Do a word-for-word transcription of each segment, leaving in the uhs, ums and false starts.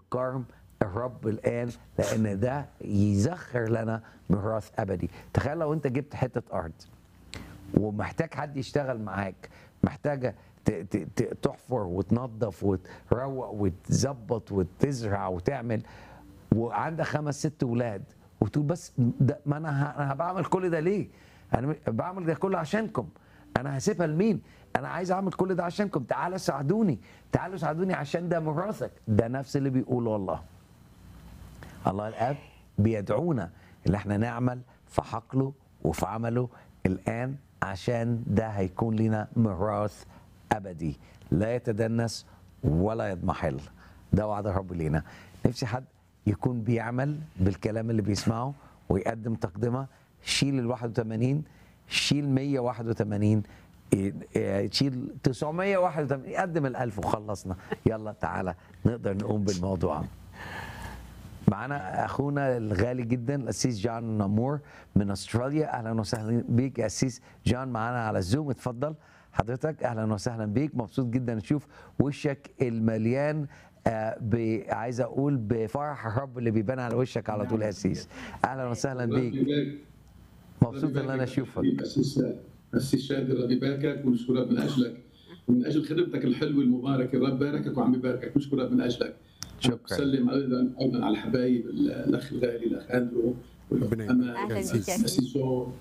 بكرم الرب الآن، لأن ده يزخر لنا ميراث أبدي. تخيل لو أنت جبت حتة أرض ومحتاج حد يشتغل معاك، محتاجة ت- ت- ت- تحفر وتنظف وتروق وتظبط وتزرع وتعمل، وعندك خمس ست ولاد، وتقول بس ده ما انا ه- انا بعمل كل ده ليه؟ انا بعمل ده كله عشانكم، انا هسيبها لمين؟ انا عايز اعمل كل ده عشانكم، تعالوا ساعدوني، تعالوا ساعدوني عشان ده ميراثك. ده نفس اللي بيقوله الله. الله الاب بيدعونا ان احنا نعمل في حقله وفي عمله الان، عشان ده هيكون لنا ميراث ابدي لا يتدنس ولا يضمحل. ده وعد الرب لينا. نفسي حد يكون بيعمل بالكلام اللي بيسمعه ويقدم تقدمه. شيل ال واحد وثمانين، شيل مية وواحد وثمانين، إيه، تشيل تسعمية وواحد وثمانين، قدم ال ألف وخلصنا. يلا تعالى نقدر نقوم بالموضوع. معانا اخونا الغالي جدا الاسيس جان نمور من استراليا. اهلا وسهلا بيك يا اسيس جان، معانا على الزوم. اتفضل حضرتك، اهلا وسهلا بيك. مبسوط جدا اشوف وشك المليان آه ب- عايز اقول بفرح الرب اللي بيبان على وشك على طول يا اسيس. اهلا وسهلا ربي بيك، يبارك. مبسوط ربي ان انا يباركك اشوفك. حبيبي اسيس اسيس شادي. ربي يباركك ونشكرك من اجلك ومن اجل خدمتك الحلوه المباركه. الرب باركك وعم يباركك، نشكرك من اجلك. شكرا. بسلم ايضا ايضا على الحبايب، الاخ الغالي الاخ اندرو والاخت ربنا اما يبارك. أهلاً يا بك أسيس. يا الاسيس جون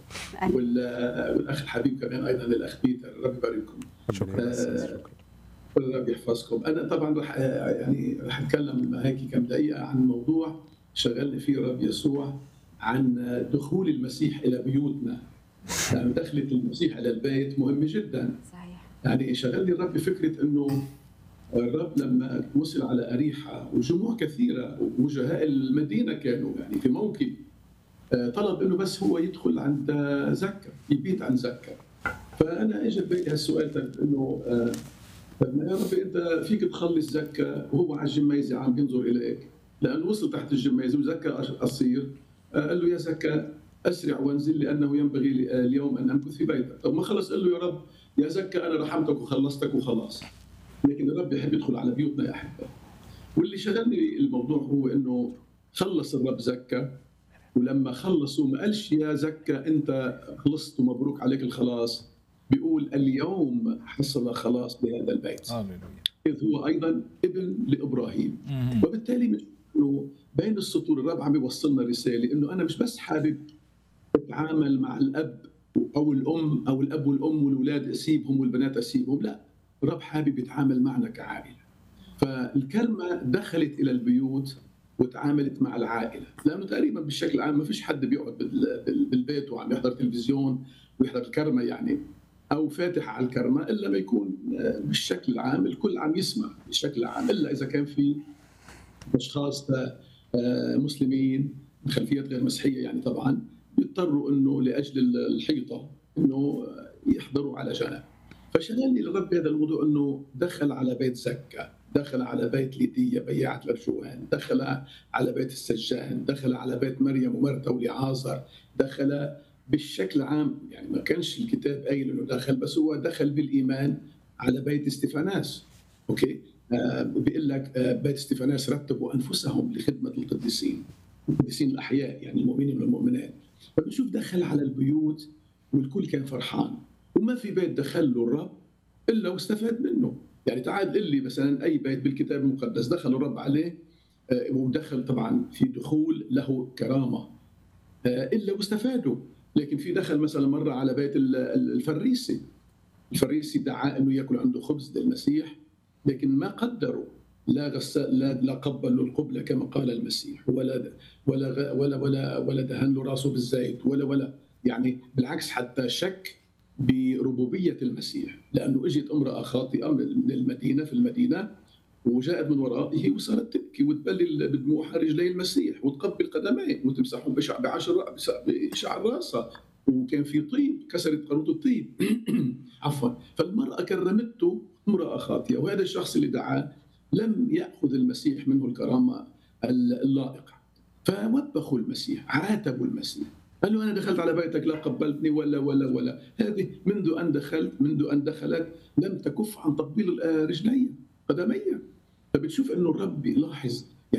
وال- والاخ الحبيب كمان ايضا الاخ بيتر. ربي يبارككم. شكرا يا أسيس. آه، شكرا. ربي يحفظكم. انا طبعا رح يعني رح اتكلم هيك كم دقيقه عن موضوع شغلني فيه الرب يسوع، عن دخول المسيح الى بيوتنا. يعني دخلة المسيح الى البيت مهمه جدا. صحيح. يعني شغلني الرب فكره انه الرب لما وصل على اريحه وجموع كثيره ووجهاء المدينه كانوا يعني في موكب، آه، طلب انه بس هو يدخل عند زكا، يبيت عند زكا. فانا اجى ببالي هالسؤال، طيب انه آه، طب ما يا ربي انت فيك تخلص زكا وهو على الجميزه عم ينظر اليك، لانه وصل تحت الجميزه وزكا قصير. آه، قال له يا زكا اسرع وانزل لانه ينبغي لي اليوم ان امكث في بيتك. طب ما خلص قال له يا رب يا زكا انا رحمتك وخلصتك وخلاص. لكن الرب يحب يدخل على بيوتنا يا احبائي. واللي شغلني الموضوع هو انه خلص الرب زكا، ولما خلصوا ما قالش يا زكا انت خلصت ومبروك عليك الخلاص، بيقول اليوم حصل خلاص بهذا البيت، هاليلويا. إذ هو أيضا ابن لإبراهيم. وبالتالي مش إنه بين السطور الرب عم يوصلنا رسالة إنه أنا مش بس حابب أتعامل مع الأب أو الأم أو الأب والأم والأولاد أسيبهم والبنات أسيبهم، لا، الرب حابب يتعامل معنا كعائلة. فالكلمة دخلت إلى البيوت وتعاملت مع العائلة، لأنه تقريبا بالشكل العام ما فيش حد بيقعد بال- بال- بالبيت وعم يحضر تلفزيون ويحضر الكرمة يعني أو فاتح على الكرمة، إلا ما يكون آه، بالشكل العام الكل عم يسمع بالشكل العام، إلا إذا كان في أشخاص آه، مسلمين من خلفيات غير مسيحية يعني طبعا بيضطروا إنه لأجل الحيطة إنه يحضروا على جنب. فشغلني الرب هذا الموضوع انه دخل على بيت زكا، دخل على بيت ليديا بياعة الارجوان، دخل على بيت السجان، دخل على بيت مريم ومرتا ولعازر، دخل بالشكل عام. يعني ما كانش الكتاب قايل انه دخل، بس هو دخل بالايمان على بيت استفاناس. اوكي، آه بيقول لك آه بيت استفاناس رتبوا انفسهم لخدمه القديسين، القديسين الاحياء يعني المؤمنين والمؤمنات. فبنشوف دخل على البيوت والكل كان فرحان، وما في بيت دخل له الرب الا واستفاد منه. يعني تعال قل لي مثلا اي بيت بالكتاب المقدس دخل الرب عليه آه، ودخل طبعا في دخول له كرامه آه، الا واستفادوا. لكن في دخل مثلا مره على بيت ال- ال- الفريسي، الفريسي دعا انه ياكل عنده خبز للمسيح، لكن ما قدروا، لا غس لا لا قبلوا القبله كما قال المسيح، ولا ولا غ- ولا ولا ولا دهن له راسه بالزيت، ولا ولا يعني بالعكس حتى شك بربوبيه المسيح، لانه اجت امراه خاطئه من المدينه في المدينه وجاءت من ورائه وصارت تبكي وتبلل بدموعها رجلي المسيح وتقبل قدميه وتمسحهم بشع- بعشر بشعر راسها، وكان في طيب كسرت قاروره الطيب عفوا. فالمراه كرمته امراه خاطئه، وهذا الشخص اللي دعاه لم ياخذ المسيح منه الكرامه اللائقه، فوبخوا المسيح، عاتبوا المسيح، قال له انا دخلت على بيتك لا قبلتني ولا ولا ولا. هذه منذ ان دخلت منذ ان دخلت لم تكف عن تقبيل رجلي قدمي. فبتشوف انه الرب بيلاحظ